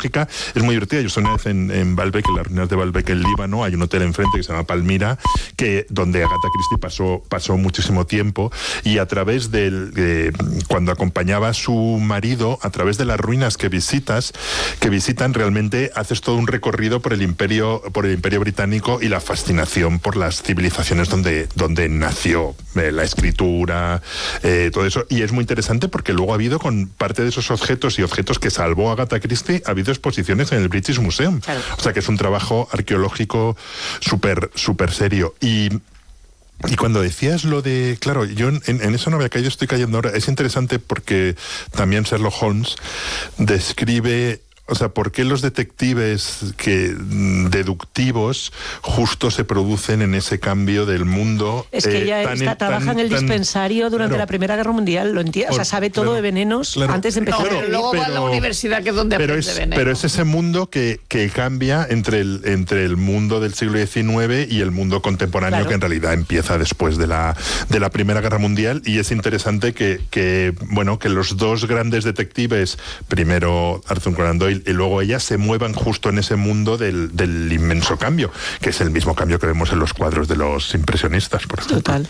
arqueológica es muy divertida. Yo estoy una vez en Baalbek, en las ruinas de Baalbek, en Líbano. Hay un hotel enfrente que se llama Palmira, donde Agatha Christie pasó muchísimo tiempo, y a través cuando acompañaba a su marido, a través de las ruinas que visitan, realmente haces todo un recorrido por el imperio británico y la fascinación por las civilizaciones donde nació la escritura, todo eso. Y es muy interesante porque luego ha habido, con parte de esos objetos y objetos que salvó Agatha Christie, ha habido exposiciones en el British Museum. Claro. O sea que es un trabajo arqueológico súper serio. Y cuando decías lo de... Claro, yo en eso no había caído, estoy cayendo ahora. Es interesante porque también Sherlock Holmes describe... O sea, ¿por qué los detectives deductivos justo se producen en ese cambio del mundo? Es que ella trabaja en el dispensario durante la Primera Guerra Mundial, lo entiende, o sea, sabe todo de venenos antes de empezar. Pero luego va a la universidad, que es donde aprende veneno. Pero es ese mundo que cambia entre el mundo del siglo XIX y el mundo contemporáneo, que en realidad empieza después de la Primera Guerra Mundial, y es interesante que los dos grandes detectives, primero Arthur Conan Doyle y luego ellas, se muevan justo en ese mundo del inmenso cambio, que es el mismo cambio que vemos en los cuadros de los impresionistas, por ejemplo. Total.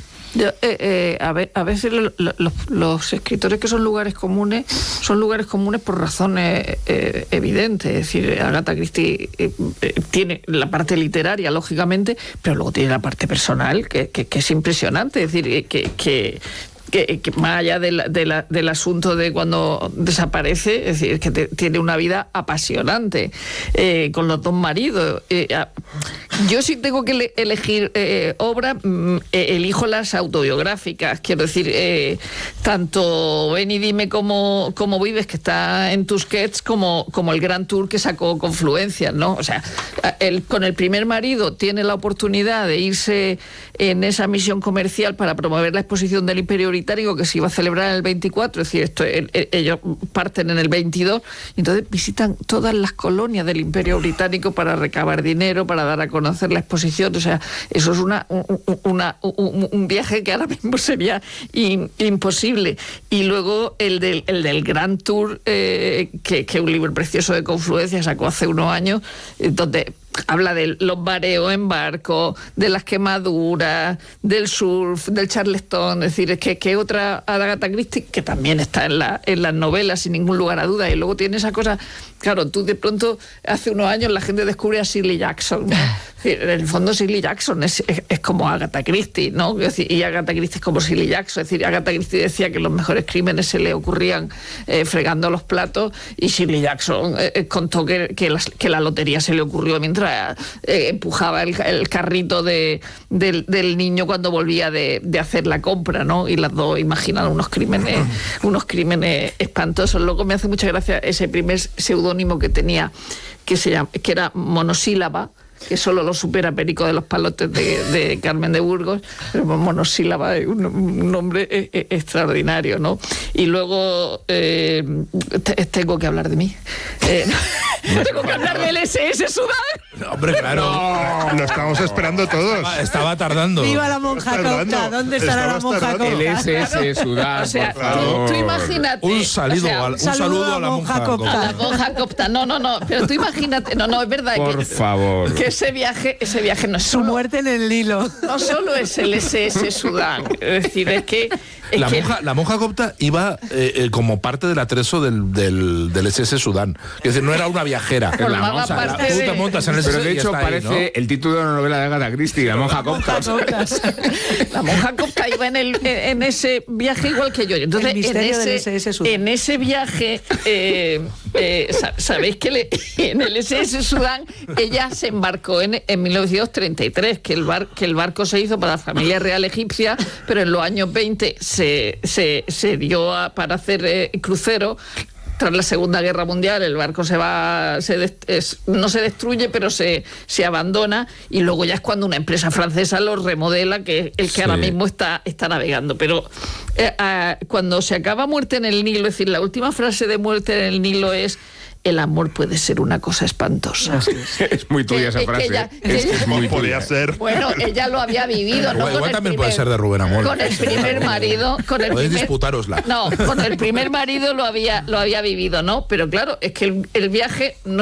A veces los escritores que son lugares comunes por razones evidentes. Es decir, Agatha Christie tiene la parte literaria, lógicamente, pero luego tiene la parte personal, que es impresionante. Es decir, que más allá del asunto de cuando desaparece, es decir, que tiene una vida apasionante con los dos maridos. Yo sí tengo que elegir obra, elijo las autobiográficas. Quiero decir, tanto Ven y dime cómo vives, que está en Tusquets, como el Gran Tour que sacó Confluencias, ¿no? O sea, con el primer marido tiene la oportunidad de irse en esa misión comercial para promover la exposición del Imperio Británico, que se iba a celebrar en el 24, es decir, ellos parten en el 22, y entonces visitan todas las colonias del Imperio Británico para recabar dinero, para dar a conocer la exposición. O sea, eso es un viaje que ahora mismo sería imposible. Y luego el del Gran Tour, que es un libro precioso de Confluencia, sacó hace unos años, donde habla de los mareos en barco, de las quemaduras, del surf, del charleston. Es decir, es que otra Agatha Christie que también está en las novelas, sin ningún lugar a duda. Y luego tiene esa cosa, claro, tú de pronto, hace unos años la gente descubre a Shirley Jackson, ¿no? En el fondo Shirley Jackson es como Agatha Christie, ¿no? Es decir, y Agatha Christie es como Shirley Jackson. Es decir, Agatha Christie decía que los mejores crímenes se le ocurrían fregando los platos, y Shirley Jackson contó que la lotería se le ocurrió mientras empujaba el carrito del niño cuando volvía de hacer la compra, ¿no? Y las dos imaginan unos crímenes espantosos. Luego me hace mucha gracia ese primer seudónimo que tenía, que era Monosílaba, que solo lo supera Perico de los Palotes de Carmen de Burgos, pero Monosílaba es un nombre extraordinario, ¿no? Y luego tengo que hablar de mí. Tengo que hablar del SS Sudán. Hombre, claro. No, lo estamos esperando todos. Estaba tardando. ¡Viva la monja copta! ¿Dónde estará la monja copta? El SS Sudán, o sea, por favor. tú imagínate. Un saludo a la monja copta. A la monja copta. No. Pero tú imagínate. No, es verdad. Por favor. Que ese viaje no es su muerte en el Nilo. No solo es el SS Sudán. Es decir, es que... La monja copta iba como parte del atrezo del SS Sudán. Es decir, no era una viajera. Tú te montas en el Pero de hecho parece, ¿no?, el título de una novela de Agatha Christie, La monja copta. La monja copta iba en ese viaje igual que yo. Entonces, en ese viaje, sabéis que en el SS Sudán ella se embarcó en 1933, que el barco se hizo para la familia real egipcia, pero en los años 20 se dio para hacer crucero. Tras la Segunda Guerra Mundial el barco no se destruye, pero se abandona, y luego ya es cuando una empresa francesa lo remodela, que es el que ahora mismo está navegando. Pero cuando se acaba Muerte en el Nilo, es decir, la última frase de Muerte en el Nilo es: el amor puede ser una cosa espantosa. Es muy tuya esa frase. Es muy podría tuya. ser. Bueno, ella lo había vivido. ¿No? Igual también puede ser de Rubén Amor. Con el primer marido. Podéis disputárosla. No, con el primer marido lo había vivido, ¿no? Pero claro, es que el viaje no